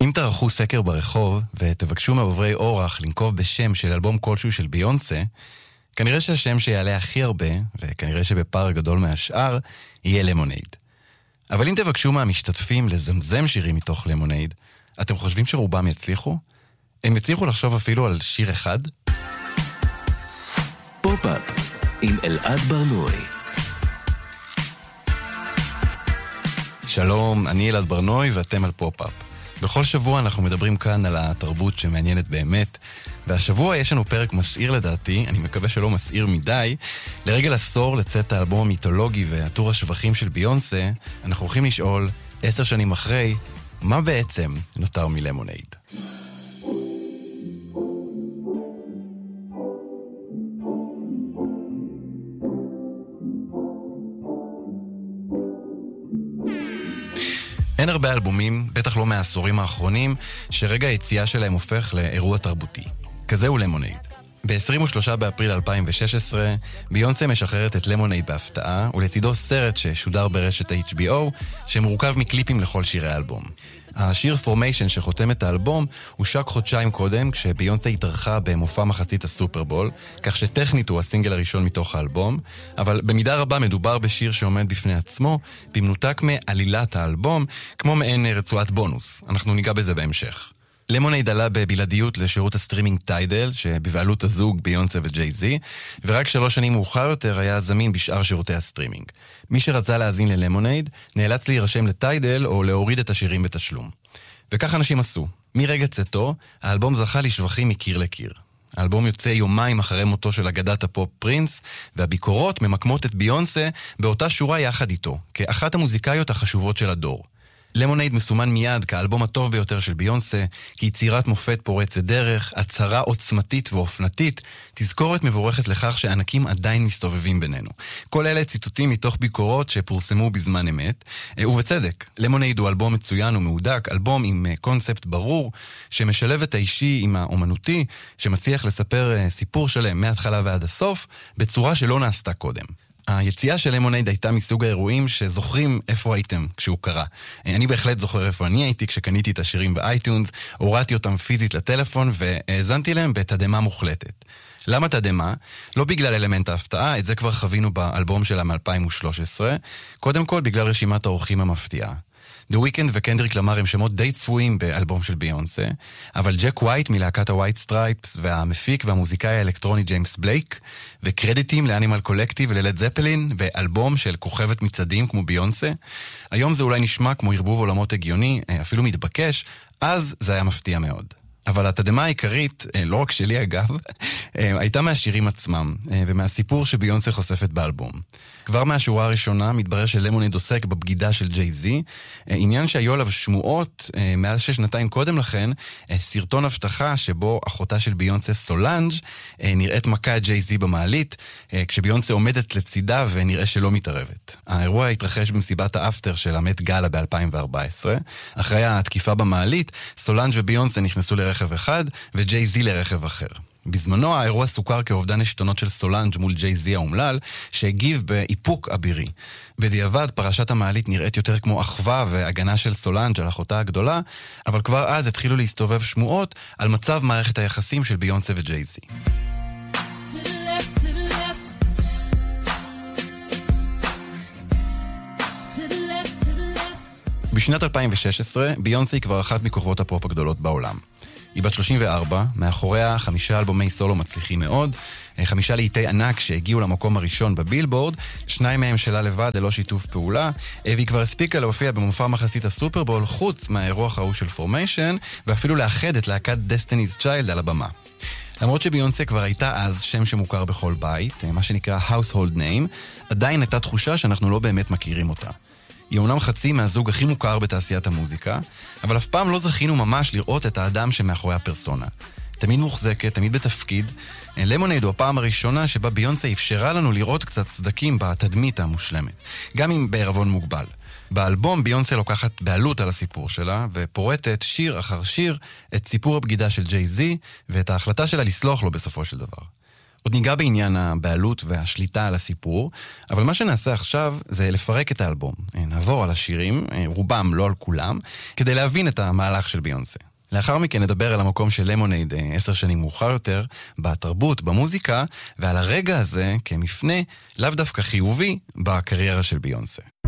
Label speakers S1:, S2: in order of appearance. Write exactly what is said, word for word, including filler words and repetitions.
S1: אם תערכו סקר ברחוב ותבקשו מעוברי אורח לנקוב בשם של אלבום כלשהו של ביונסה, כנראה שהשם שיעלה הכי הרבה, וכנראה שבפער גדול מהשאר, יהיה למונייד. אבל אם תבקשו מהמשתתפים לזמזם שירים מתוך למונייד, אתם חושבים שרובם יצליחו? הם יצליחו לחשוב אפילו על שיר אחד?
S2: פופ-אפ עם אלעד ברנועי.
S1: שלום, אני אלעד ברנועי ואתם על פופ-אפ. בכל שבוע אנחנו מדברים כאן על התרבות שמעניינת באמת, והשבוע יש לנו פרק מסעיר לדעתי, אני מקווה שלא מסעיר מדי, לרגל עשור לצאת האלבום המיתולוגי והטור השבחים של ביונסה, אנחנו הולכים לשאול, עשר שנים אחרי, מה בעצם נותר מלמונייד? אין הרבה אלבומים, בטח לא מהעשורים האחרונים, שרגע היציאה שלהם הופך לאירוע תרבותי. כזה הוא למונייד. ב-עשרים ושלושה באפריל אלפיים ושש עשרה, ביונסה משחררת את למונייד בהפתעה, ולצידו סרט ששודר ברשת ה-אייץ' בי או, שמורכב מקליפים לכל שירי האלבום. השיר פורמיישן שחותם את האלבום הושק חודשיים קודם, כשביונסה התארחה במופע מחצית הסופרבול, כך שטכנית הוא הסינגל הראשון מתוך האלבום, אבל במידה רבה מדובר בשיר שעומד בפני עצמו, במנותק מעלילת האלבום, כמו מעין רצועת בונוס. אנחנו ניגע בזה בהמשך. למונייד עלה בבלעדיות לשירות הסטרימינג טיידל, שבבעלות הזוג ביונסה וג'יי-זי, ורק שלוש שנים מאוחר יותר היה זמין בשאר שירותי הסטרימינג. מי שרצה להאזין ללמונייד, נאלץ להירשם לטיידל או להוריד את השירים בתשלום. וכך אנשים עשו. מרגע צאתו, האלבום זכה לשבחים מקיר לקיר. האלבום יוצא יומיים אחרי מותו של אגדת הפופ פרינס, והביקורות ממקמות את ביונסה באותה שורה יחד איתו, כאחת המוזיקאיות החשובות של הדור. למונייד מסומן מיד כאלבום הטוב ביותר של ביונסה, כיצירת מופת פורצת דרך, הצהרה עוצמתית ואופנתית, תזכורת מבורכת לכך שענקים עדיין מסתובבים בינינו. כל אלה ציטוטים מתוך ביקורות שפורסמו בזמן אמת, ובצדק. למונייד הוא אלבום מצוין ומהודק, אלבום עם קונספט ברור, שמשלב את האישי עם האומנותי, שמצליח לספר סיפור שלם מההתחלה ועד הסוף, בצורה שלא נעשתה קודם. היציאה של למונייד הייתה מסוג האירועים שזוכרים איפה הייתם כשהוא קרה. אני בהחלט זוכר איפה אני הייתי כשקניתי את השירים באייטיונס, הורדתי אותם פיזית לטלפון והאזנתי להם בתדמה מוחלטת. למה תדמה? לא בגלל אלמנט ההפתעה, את זה כבר חווינו באלבום שלה מ-אלפיים ושלוש עשרה, קודם כל בגלל רשימת האורחים המפתיעה. The Weeknd וקנדריק למר הם שמות די צפויים באלבום של ביונסה, אבל ג'ק ווייט מלהקת הווייט סטרייפס והמפיק והמוזיקאי האלקטרוני ג'יימס בלייק, וקרדיטים לאנימל קולקטיב וללד זפלין באלבום של כוכבת מצעדים כמו ביונסה. היום זה אולי נשמע כמו ערבוב עולמות הגיוני, אפילו מתבקש, אז זה היה מפתיע מאוד. אבל התדמה העיקרית, לא רק שלי אגב, הייתה מהשירים עצמם, ומהסיפור שביונסה חושפת באלבום. כבר מהשורה הראשונה מתברר שלמונייד עוסק בבגידה של ג'יי-זי, עניין שהיו עליו שמועות מאז ששנתיים קודם לכן, סרטון הבטחה שבו אחותה של ביונסה סולנג' נראית מכה את ג'יי-זי במעלית, כשביונסה עומדת לצידה ונראה שלא מתערבת. האירוע התרחש במסיבת האפטר של המת גאלה ב-אלפיים וארבע עשרה, אחרי התקיפה במעלית, סולנג' וביונסה נכנסו לרכב אחד וג'יי-זי לרכב אחר. בזמנו האירוע סוכר כאובדן השתונות של סולנג' מול ג'יי-זי האומלל, שהגיב באיפוק אבירי. בדיעבד פרשת המעלית נראית יותר כמו אחווה והגנה של סולנג' על אחותה הגדולה, אבל כבר אז התחילו להסתובב שמועות על מצב מערכת היחסים של ביונסה וג'יי-זי. בשנת אלפיים ושש עשרה ביונסה היא כבר אחת מכוכבות הפופ הגדולות בעולם. היא בת שלושים וארבע, מאחוריה חמישה אלבומי סולו מצליחים מאוד, חמישה לעיתי ענק שהגיעו למקום הראשון בבילבורד, שניים מהם שלה לבד ללא שיתוף פעולה, והיא כבר הספיקה להופיע במופע מחצית הסופרבול חוץ מהאירוח ההוא של פורמיישן, ואפילו לאחד את להקת Destiny's Child על הבמה. למרות שביונסה כבר הייתה אז שם שמוכר בכל בית, מה שנקרא household name, עדיין הייתה תחושה שאנחנו לא באמת מכירים אותה. היא אומנם חצי מהזוג הכי מוכר בתעשיית המוזיקה, אבל אף פעם לא זכינו ממש לראות את האדם שמאחורי הפרסונה. תמיד מוחזקת, תמיד בתפקיד. למונייד הוא הפעם הראשונה שבה ביונסה אפשרה לנו לראות קצת צדקים בתדמית המושלמת, גם אם בערבון מוגבל. באלבום ביונסה לוקחת בעלות על הסיפור שלה, ופורטת שיר אחר שיר את סיפור הבגידה של ג'יי-זי, ואת ההחלטה שלה לסלוח לו בסופו של דבר. עוד ניגע בעניין הבעלות והשליטה על הסיפור, אבל מה שנעשה עכשיו זה לפרק את האלבום. נעבור על השירים, רובם, לא על כולם, כדי להבין את המהלך של ביונסה. לאחר מכן נדבר על המקום של למונייד עשר שנים מאוחר יותר, בתרבות, במוזיקה, ועל הרגע הזה כמפנה לאו דווקא חיובי בקריירה של ביונסה.